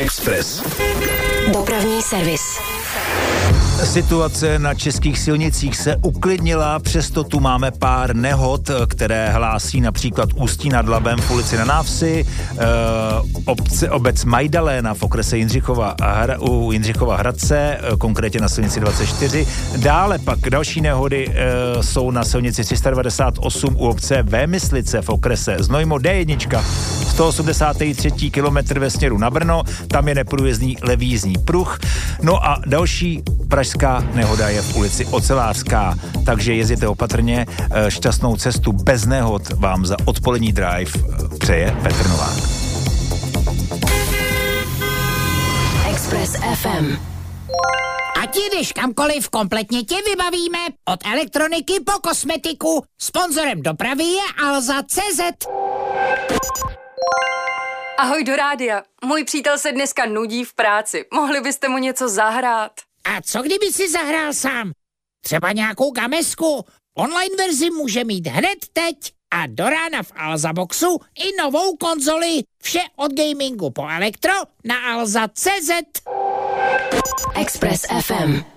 Express. Dopravní servis. Situace na českých silnicích se uklidnila, přesto tu máme pár nehod, které hlásí například Ústí nad Labem v ulici Na Návsi, obec Majdaléna v okrese u Jindřichova Hradce, konkrétně na silnici 24. Dále pak další nehody jsou na silnici 398 u obce Vémyslice v okrese Znojmo D1, 183. kilometr ve směru na Brno, tam je neprůjezdný levý jízdní pruh. No a další pražská nehoda je v ulici Ocelářská, takže jezděte opatrně, šťastnou cestu bez nehod vám za odpolední drive přeje Petr Novák. Express FM. Ať jdeš kamkoliv, kompletně tě vybavíme. Od elektroniky po kosmetiku. Sponzorem dopravy je Alza.cz. Ahoj do rádia. Můj přítel se dneska nudí v práci. Mohli byste mu něco zahrát? A co kdyby si zahrál sám? Třeba nějakou gamesku? Online verzi může mít hned teď. A do rána v Alza Boxu i novou konzoli. Vše od gamingu po elektro na Alza.cz. Express FM.